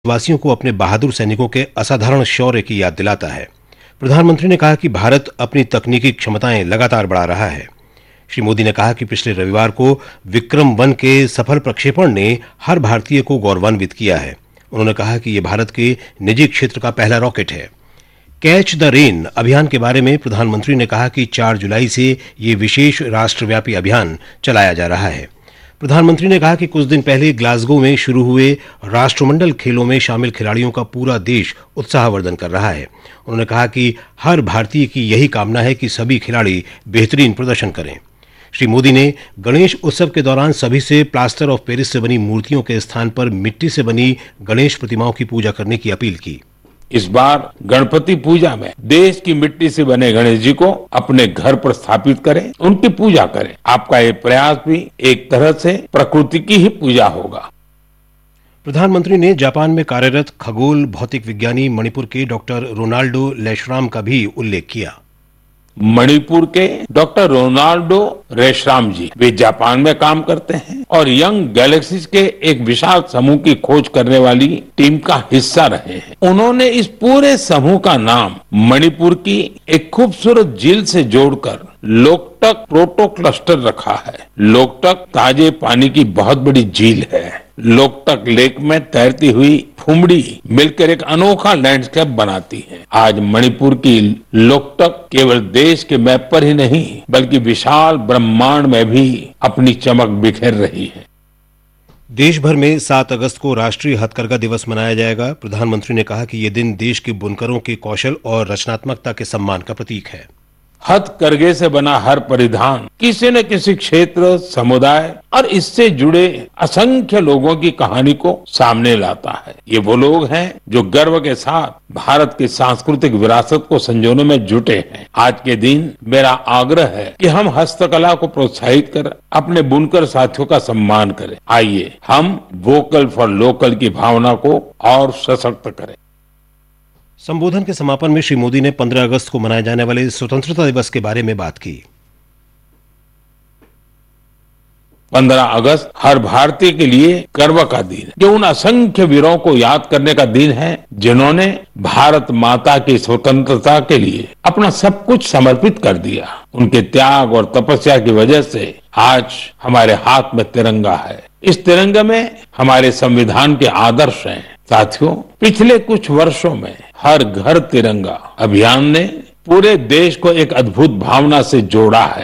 वासियों को अपने बहादुर सैनिकों के असाधारण शौर्य की याद दिलाता है। प्रधानमंत्री ने कहा कि भारत अपनी तकनीकी क्षमताएं लगातार बढ़ा रहा है। श्री मोदी ने कहा कि पिछले रविवार को विक्रम-1 के सफल प्रक्षेपण ने हर भारतीय को गौरवान्वित किया है। उन्होंने कहा कि यह भारत के निजी क्षेत्र का पहला रॉकेट है। कैच द रेन अभियान के बारे में प्रधानमंत्री ने कहा कि 4 जुलाई से ये विशेष राष्ट्रव्यापी अभियान चलाया जा रहा है। प्रधानमंत्री ने कहा कि कुछ दिन पहले ग्लासगो में शुरू हुए राष्ट्रमंडल खेलों में शामिल खिलाड़ियों का पूरा देश उत्साहवर्धन कर रहा है। उन्होंने कहा कि हर भारतीय की यही कामना है कि सभी खिलाड़ी बेहतरीन प्रदर्शन करें। श्री मोदी ने गणेश उत्सव के दौरान सभी से प्लास्टर ऑफ पेरिस से बनी मूर्तियों के स्थान पर मिट्टी से बनी गणेश प्रतिमाओं की पूजा करने की अपील की। इस बार गणपति पूजा में देश की मिट्टी से बने गणेश जी को अपने घर पर स्थापित करें, उनकी पूजा करें। आपका ये प्रयास भी एक तरह से प्रकृति की ही पूजा होगा। प्रधानमंत्री ने जापान में कार्यरत खगोल भौतिक विज्ञानी मणिपुर के डॉक्टर रोनाल्डो लेशराम का भी उल्लेख किया। मणिपुर के डॉक्टर रोनाल्डो रेशराम जी वे जापान में काम करते हैं और यंग गैलेक्सीज के एक विशाल समूह की खोज करने वाली टीम का हिस्सा रहे हैं। उन्होंने इस पूरे समूह का नाम मणिपुर की एक खूबसूरत झील से जोड़कर लोकटक प्रोटो क्लस्टर रखा है। लोकटक ताजे पानी की बहुत बड़ी झील है। लोकटक लेक में तैरती हुई फुमड़ी मिलकर एक अनोखा लैंडस्केप बनाती है। आज मणिपुर की लोकटक केवल देश के मैप पर ही नहीं बल्कि विशाल ब्रह्मांड में भी अपनी चमक बिखेर रही है। देश भर में 7 अगस्त को राष्ट्रीय हथकरघा दिवस मनाया जाएगा। प्रधानमंत्री ने कहा कि यह दिन देश के बुनकरों के कौशल और रचनात्मकता के सम्मान का प्रतीक है। हथकरघे से बना हर परिधान किसी न किसी क्षेत्र, समुदाय और इससे जुड़े असंख्य लोगों की कहानी को सामने लाता है। ये वो लोग हैं जो गर्व के साथ भारत की सांस्कृतिक विरासत को संजोने में जुटे हैं। आज के दिन मेरा आग्रह है कि हम हस्तकला को प्रोत्साहित कर अपने बुनकर साथियों का सम्मान करें। आइए हम वोकल फॉर लोकल की भावना को और सशक्त करें। संबोधन के समापन में श्री मोदी ने 15 अगस्त को मनाए जाने वाले स्वतंत्रता दिवस के बारे में बात की। 15 अगस्त हर भारतीय के लिए गर्व का दिन है। ये उन असंख्य वीरों को याद करने का दिन है जिन्होंने भारत माता की स्वतंत्रता के लिए अपना सब कुछ समर्पित कर दिया। उनके त्याग और तपस्या की वजह से आज हमारे हाथ में तिरंगा है। इस तिरंगे में हमारे संविधान के आदर्श हैं। साथियों, पिछले कुछ वर्षों में हर घर तिरंगा अभियान ने पूरे देश को एक अद्भुत भावना से जोड़ा है।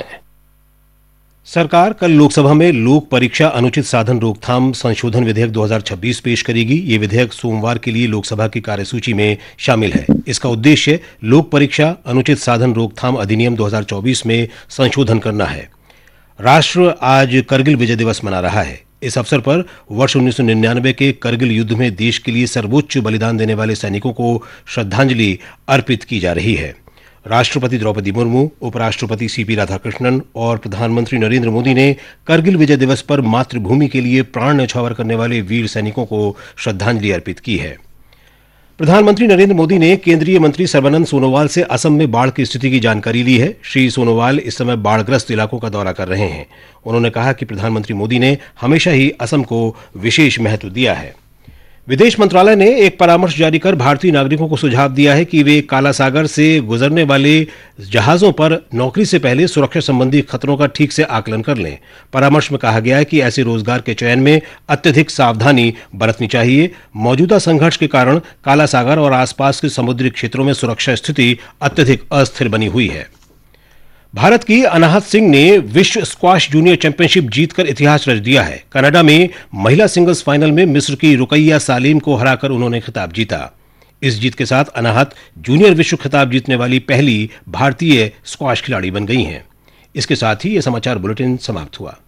सरकार कल लोकसभा में लोक परीक्षा अनुचित साधन रोकथाम संशोधन विधेयक 2026 पेश करेगी। ये विधेयक सोमवार के लिए लोकसभा की कार्यसूची में शामिल है। इसका उद्देश्य लोक परीक्षा अनुचित साधन रोकथाम अधिनियम 2024 में संशोधन करना है। राष्ट्र आज करगिल विजय दिवस मना रहा है। इस अवसर पर वर्ष 1999 के करगिल युद्ध में देश के लिए सर्वोच्च बलिदान देने वाले सैनिकों को श्रद्धांजलि अर्पित की जा रही है। राष्ट्रपति द्रौपदी मुर्मू, उपराष्ट्रपति सीपी राधाकृष्णन और प्रधानमंत्री नरेंद्र मोदी ने करगिल विजय दिवस पर मातृभूमि के लिए प्राण न्यौछावर करने वाले वीर सैनिकों को श्रद्धांजलि अर्पित की है। प्रधानमंत्री नरेंद्र मोदी ने केंद्रीय मंत्री सर्बानंद सोनोवाल से असम में बाढ़ की स्थिति की जानकारी ली है। श्री सोनोवाल इस समय बाढ़ग्रस्त इलाकों का दौरा कर रहे हैं। उन्होंने कहा कि प्रधानमंत्री मोदी ने हमेशा ही असम को विशेष महत्व दिया है। विदेश मंत्रालय ने एक परामर्श जारी कर भारतीय नागरिकों को सुझाव दिया है कि वे काला सागर से गुजरने वाले जहाजों पर नौकरी से पहले सुरक्षा संबंधी खतरों का ठीक से आकलन कर लें। परामर्श में कहा गया है कि ऐसे रोजगार के चयन में अत्यधिक सावधानी बरतनी चाहिए। मौजूदा संघर्ष के कारण काला सागर और आसपास के समुद्री क्षेत्रों में सुरक्षा स्थिति अत्यधिक अस्थिर बनी हुई है। भारत की अनाहत सिंह ने विश्व स्क्वाश जूनियर चैंपियनशिप जीतकर इतिहास रच दिया है। कनाडा में महिला सिंगल्स फाइनल में मिस्र की रुकैया सालिम को हराकर उन्होंने खिताब जीता। इस जीत के साथ अनाहत जूनियर विश्व खिताब जीतने वाली पहली भारतीय स्क्वाश खिलाड़ी बन गई हैं। इसके साथ ही यह समाचार बुलेटिन समाप्त हुआ।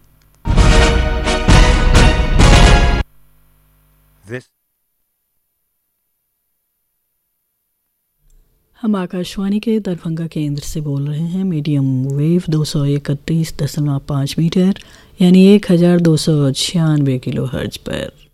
हम आकाशवाणी के दरभंगा केंद्र से बोल रहे हैं। मीडियम वेव 231.5 मीटर यानी 1296 किलोहर्ट्ज पर।